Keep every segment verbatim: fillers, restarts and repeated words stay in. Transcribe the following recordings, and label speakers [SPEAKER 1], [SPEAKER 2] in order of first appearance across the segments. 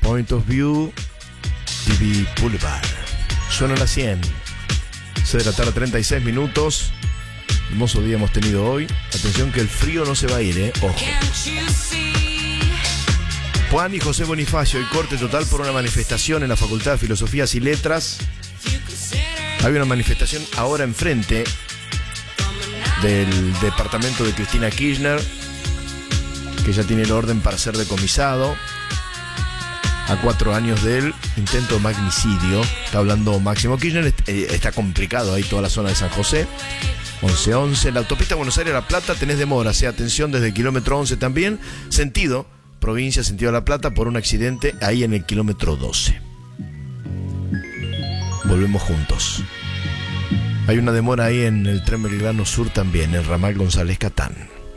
[SPEAKER 1] Point of View, T V Boulevard. Suena a las cien. seis de la tarde, treinta y seis minutos. Hermoso día hemos tenido hoy. Atención que el frío no se va a ir, ¿eh? Ojo. Juan y José Bonifacio, y corte total por una manifestación en la Facultad de Filosofías y Letras. Hay una manifestación ahora enfrente del departamento de Cristina Kirchner, que ya tiene el orden para ser decomisado a cuatro años del intento de magnicidio. Está hablando Máximo Kirchner. Está complicado ahí toda la zona de San José. once once, la autopista Buenos Aires-La Plata tenés demora, sea atención desde el kilómetro once también, sentido provincia, sentido La Plata, por un accidente ahí en el kilómetro doce. Volvemos juntos. Hay una demora ahí en el tren Belgrano Sur también, en ramal González Catán.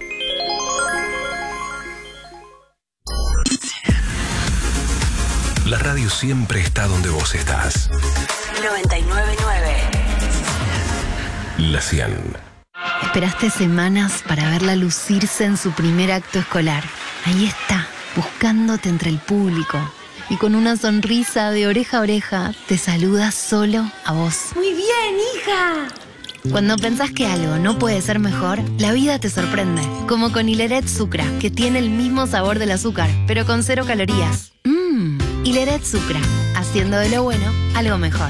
[SPEAKER 2] La radio siempre está donde vos estás.
[SPEAKER 3] noventa y nueve punto nueve.
[SPEAKER 2] La cien.
[SPEAKER 4] Esperaste semanas para verla lucirse en su primer acto escolar. Ahí está, buscándote entre el público. Y con una sonrisa de oreja a oreja, te saluda solo a vos.
[SPEAKER 5] ¡Muy bien, hija!
[SPEAKER 4] Cuando pensás que algo no puede ser mejor, la vida te sorprende. Como con Hileret Sucra, que tiene el mismo sabor del azúcar, pero con cero calorías. Mmm, Hileret Sucra, haciendo de lo bueno algo mejor.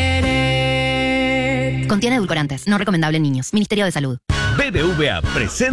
[SPEAKER 4] Hileret. Contiene edulcorantes, no recomendable en niños. Ministerio de Salud.
[SPEAKER 6] B B V A presenta